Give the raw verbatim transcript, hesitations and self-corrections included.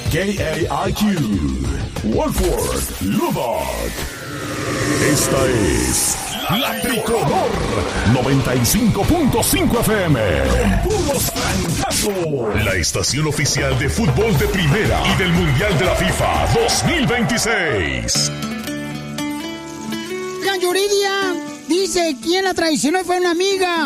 K A I Q, Wolford, Lubbock. Esta es La Tricolor noventa y cinco punto cinco F M. Con puros francazos. La estación oficial de fútbol de primera y del Mundial de la FIFA dos mil veintiséis. La Yuridia dice: ¿quién la traicionó? Fue una amiga.